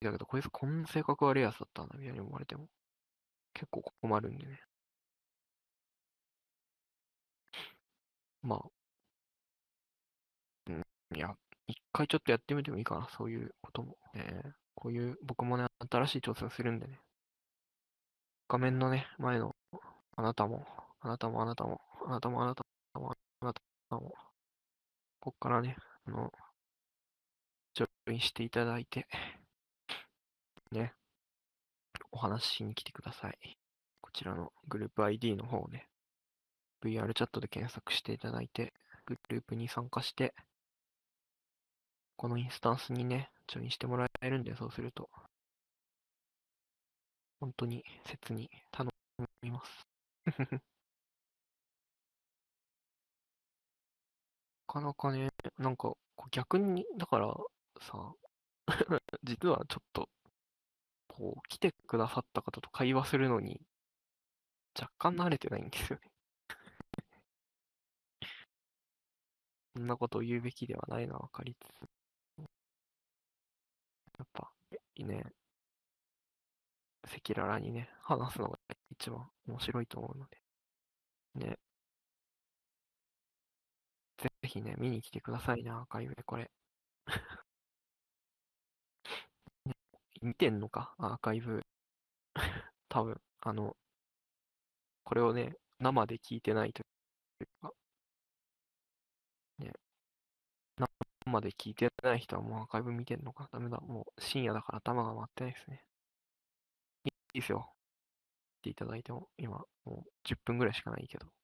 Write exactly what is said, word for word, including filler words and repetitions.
だけど、こいつこんな性格悪いやつだったんだみたいに思われても、結構困るんでね。まあ、うん、いや、一回ちょっとやってみてもいいかな、そういうことも。ね、こういう、僕もね、新しい挑戦するんでね。画面のね、前の、あなたも、あなたもあなたも、あなたもあなたも、あなたも、こっからね、あの、ジョインしていただいて、ね、お話ししに来てください。こちらのグループ アイディー の方をね、ブイアール チャットで検索していただいて、グループに参加して、このインスタンスにね、ジョインしてもらえるんで、そうすると、本当に切に頼みます。なかなかね、なんか、逆に、だからさ、実はちょっと、こう、来てくださった方と会話するのに、若干慣れてないんですよね。そんなことを言うべきではないのは分かりつつ、やっぱ、ね、赤裸々にね、話すのが一番面白いと思うので、ね、ぜひね、見に来てくださいね、アーカイブでこれ。ね、見てんのか、アーカイブ。多分、あの、これをね、生で聞いてないというか、ね、生で聞いてない人はもうアーカイブ見てんのか。ダメだ。もう深夜だから頭が回ってないですね。いいですよ。っていただいても、今、もうじゅっぷんぐらいしかないけど。